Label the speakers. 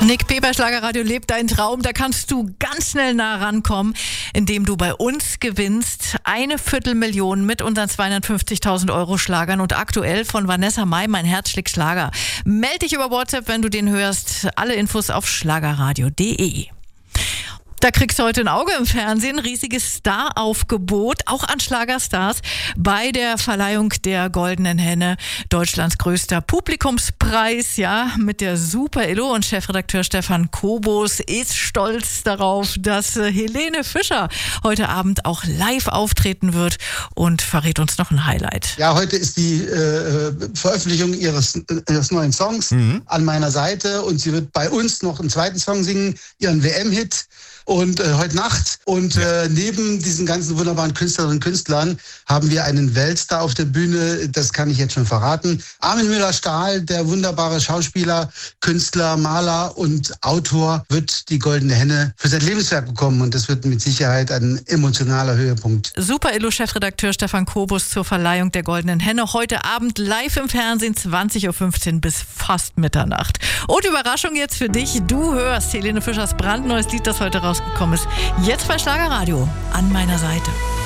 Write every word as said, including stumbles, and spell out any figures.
Speaker 1: Nick P. bei Schlagerradio lebt deinen Traum. Da kannst du ganz schnell nah rankommen, indem du bei uns gewinnst. Eine Viertelmillion mit unseren zweihundertfünfzigtausend Euro Schlagern und aktuell von Vanessa Mai, Mein Herz schlägt Schlager. Meld dich über WhatsApp, wenn du den hörst. Alle Infos auf schlagerradio punkt de. Da kriegst du heute ein Auge im Fernsehen, riesiges Staraufgebot, auch an Schlagerstars, bei der Verleihung der Goldenen Henne, Deutschlands größter Publikumspreis, ja, mit der Super Illo, und Chefredakteur Stefan Kobus ist stolz darauf, dass Helene Fischer heute Abend auch live auftreten wird und verrät uns noch ein Highlight.
Speaker 2: Ja, heute ist die äh, Veröffentlichung ihres, ihres neuen Songs mhm. an meiner Seite, und sie wird bei uns noch einen zweiten Song singen, ihren W M-Hit. Und äh, heute Nacht. Und äh, neben diesen ganzen wunderbaren Künstlerinnen und Künstlern haben wir einen Weltstar auf der Bühne, das kann ich jetzt schon verraten. Armin Müller-Stahl, der wunderbare Schauspieler, Künstler, Maler und Autor, wird die Goldene Henne für sein Lebenswerk bekommen. Und das wird mit Sicherheit ein emotionaler Höhepunkt.
Speaker 1: Super Illo-Chefredakteur Stefan Kobus zur Verleihung der Goldenen Henne. Heute Abend live im Fernsehen, zwanzig Uhr fünfzehn bis fast Mitternacht. Und Überraschung jetzt für dich. Du hörst Helene Fischers brandneues Lied, das heute rausgekommen ist. Jetzt bei Schlagerradio, an meiner Seite.